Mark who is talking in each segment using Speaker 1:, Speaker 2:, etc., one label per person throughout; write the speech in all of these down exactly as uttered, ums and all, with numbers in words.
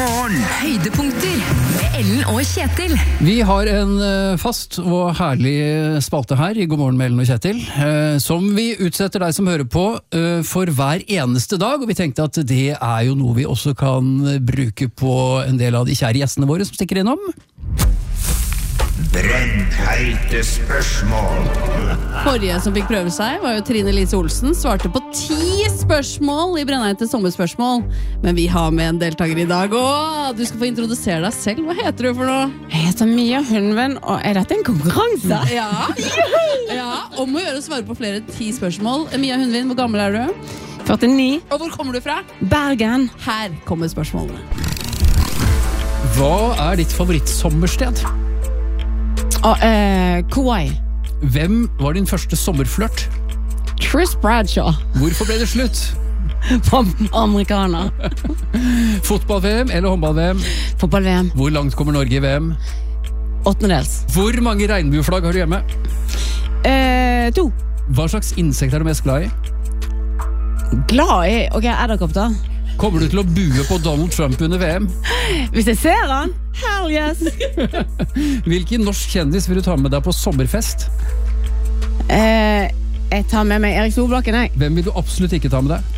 Speaker 1: morgen.
Speaker 2: Høydepunkter med Ellen og Kjetil.
Speaker 3: Vi har en uh, fast og herlig spalte her i God morgen med Ellen og Kjetil, uh, som vi utsetter deg som hører på uh, for hver eneste dag, og vi tenkte at det er jo noe vi også kan bruke på en del av de kjære gjestene våre som stikker innom.
Speaker 1: Brennheite spørsmål.
Speaker 4: Forrige som fikk prøve seg var jo Trine Lise Olsen. Svarte på ti spørsmål i Brennheite sommerspørsmål. Men vi har med en deltaker i dag. Og du skal få introdusere deg selv. Hva heter du for noe?
Speaker 5: Jeg heter Mia Hundven, og er dette en konkurranse?
Speaker 4: Ja, ja om å gjøre å svare på flere ti spørsmål. Mia Hundven, hvor gammel er du?
Speaker 5: førtini.
Speaker 4: Og hvor kommer du fra?
Speaker 5: Bergen.
Speaker 4: Her kommer spørsmålene.
Speaker 3: Hva er ditt favorittsommersted?
Speaker 5: Og eh, Kauai.
Speaker 3: Hvem var din første sommerflørt?
Speaker 5: Chris Bradshaw.
Speaker 3: Hvorfor ble det slutt?
Speaker 5: Fra amerikaner.
Speaker 3: Fotball-V M eller håndball-V M?
Speaker 5: Fotball-V M.
Speaker 3: Hvor langt kommer Norge i V M?
Speaker 5: Åttendedels.
Speaker 3: Hvor mange regnbueflagg har du hjemme?
Speaker 5: Eh, to.
Speaker 3: Hva slags insekt er du mest glad i?
Speaker 5: Glad i, ok, edderkopp da.
Speaker 3: Kommer du til å bue på Donald Trump under V M?
Speaker 5: Hvis jeg ser han, hell yes.
Speaker 3: Hvilken norsk kjendis vil du ta med deg på sommerfest?
Speaker 5: Eh, jeg tar med meg Erik Solbakken, jeg.
Speaker 3: Hvem vil du absolutt ikke ta med deg?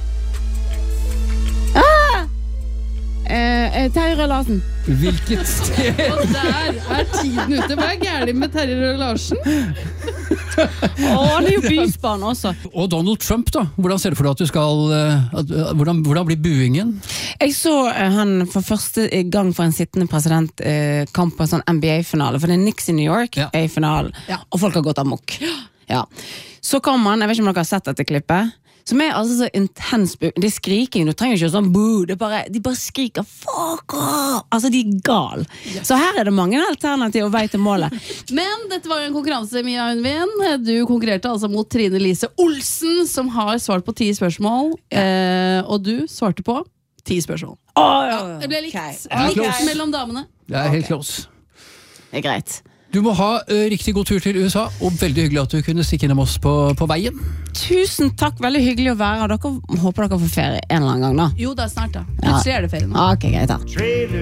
Speaker 5: Ah! Eh, Terje Rød Larsen.
Speaker 3: Hvilket sted?
Speaker 4: Og der er tiden ute. Hva er gærlig med Terje Rød Larsen?
Speaker 5: Åh, han er jo bysbarn også.
Speaker 3: Og Donald Trump da? Hvordan ser du for deg at du skal... At, hvordan, hvordan blir buingen?
Speaker 5: Jeg så uh, han for første gang for en sittende president uh, kamp på en sånn N B A-finale, for det er Knicks i New York,
Speaker 3: Ja.
Speaker 5: er i finalen,
Speaker 4: Ja.
Speaker 5: og folk har gått amok. Ja. Så kom han, jeg vet ikke om dere har sett dette klippet, som er altså så intens bu. Det er skriking, du trenger ikke sånn boo, det er bare, de bare skriker fuck off, altså de er gal. Yes. Så her er det mange alternativer vei til målet.
Speaker 4: Men dette var jo en konkurranse, Mia Hundven. Du konkurrerte altså mot Trine Lise Olsen, som har svart på ti spørsmål, ja. eh, og du svarte på ti spørsmål.
Speaker 5: Oh, ja.
Speaker 4: Det ble likt,
Speaker 5: Okay.
Speaker 4: likt
Speaker 3: Okay.
Speaker 4: mellom damene.
Speaker 3: Det er helt close.
Speaker 5: Det er greit.
Speaker 3: Du må ha uh, riktig god tur til U S A, og veldig hyggelig at du kunne stikke innom oss på, på veien.
Speaker 5: Tusen takk, veldig hyggelig å være, og dere håper dere får ferie en eller annen gang da.
Speaker 4: Jo, det er snart da. Plutselig er det ferie nå.
Speaker 5: Ok, greit da.